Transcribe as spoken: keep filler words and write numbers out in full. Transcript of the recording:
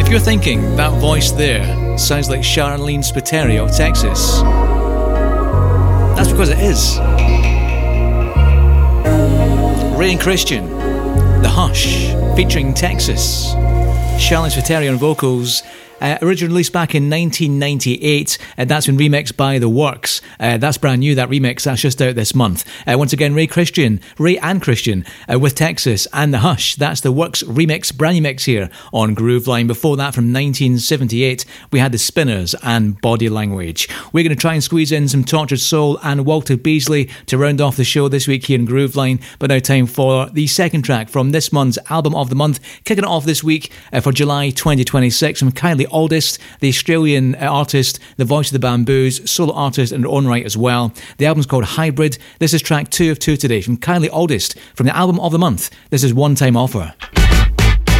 If you're thinking that voice there sounds like Charlene Spiteri of Texas, that's because it is. Ray and Christian, The Hush, featuring Texas. Charlene Spiteri on vocals. Uh, originally released back in nineteen ninety-eight, and that's been remixed by The Works. Uh, that's brand new, that remix. That's just out this month. Uh, once again, Ray Christian, Ray and Christian uh, with Texas and The Hush. That's The Works remix, brand new mix here on Grooveline. Before that, from nineteen seventy-eight, we had The Spinners and Body Language. We're going to try and squeeze in some Tortured Soul and Walter Beasley to round off the show this week here in Grooveline. But now time for the second track from this month's Album of the Month. Kicking it off this week uh, for July twenty twenty-six from Kylie Aldist, the Australian artist, the voice of the Bamboos, solo artist in her own right as well. The album's called Hybrid. This is track two of two today from Kylie Aldist from the Album of the Month. This is One Time Offer.